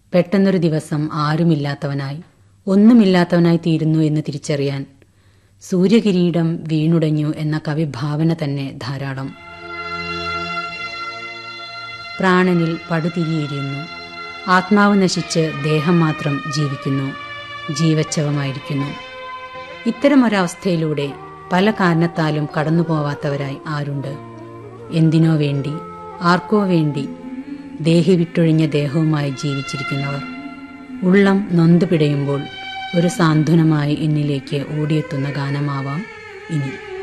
പെട്ടെന്നൊരു ദിവസം ആരുമില്ലാത്തവനായി, ഒന്നുമില്ലാത്തവനായി തീരുന്നു എന്ന് തിരിച്ചറിയാൻ സൂര്യകിരീടം വീണുടഞ്ഞു എന്ന കവിഭാവന തന്നെ ധാരാളം. പ്രാണനിൽ പടുതിരിയെരിയുന്നു. ആത്മാവ് നശിച്ച് ദേഹം മാത്രം ജീവിക്കുന്നു, ജീവച്ഛവമായിരിക്കുന്നു. ഇത്തരമൊരവസ്ഥയിലൂടെ പല കാരണത്താലും കടന്നുപോവാത്തവരായി ആരുണ്ട്? എന്തിനോ വേണ്ടി, ആർക്കോ വേണ്ടി ദേഹി വിട്ടൊഴിഞ്ഞ ദേഹവുമായി ജീവിച്ചിരിക്കുന്നവർ. ഉള്ളം നൊന്തു പിടയുമ്പോൾ ഒരു സാന്ത്വനമായി എന്നിലേക്ക് ഓടിയെത്തുന്ന ഗാനമാവാം ഇനി.